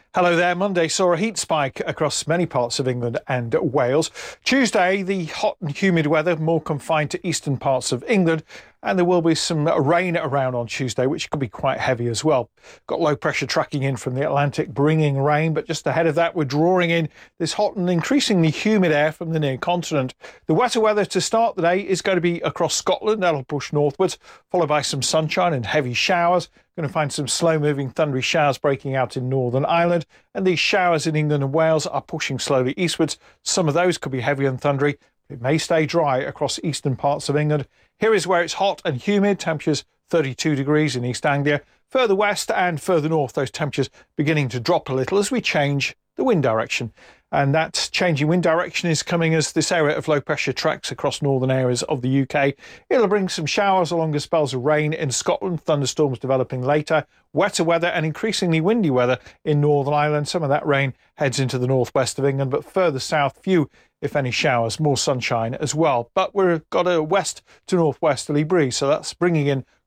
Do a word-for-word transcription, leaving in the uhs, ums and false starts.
Hello there. Monday saw a heat spike across many parts of England and Wales. Tuesday, the hot and humid weather more confined to eastern parts of England, and there will be some rain around on Tuesday, which could be quite heavy as well. Got low pressure tracking in from the Atlantic, bringing rain, but just ahead of that, we're drawing in this hot and increasingly humid air from the near continent. The wetter weather to start the day is going to be across Scotland. That'll push northwards, followed by some sunshine and heavy showers. Going to find some slow-moving thundery showers breaking out in Northern Ireland, and these showers in England and Wales are pushing slowly eastwards. Some of those could be heavy and thundery. It may stay dry across eastern parts of England. Here is where it's hot and humid, temperatures thirty-two degrees in East Anglia. Further west and further north, those temperatures beginning to drop a little as we change the wind direction. And that changing wind direction is coming as this area of low pressure tracks across northern areas of the U K. It'll bring some showers along with spells of rain in Scotland, thunderstorms developing later, wetter weather and increasingly windy weather in Northern Ireland. Some of that rain heads into the northwest of England, but further south, few, if any, showers, more sunshine as well. But we've got a west to northwesterly breeze, so that's bringing in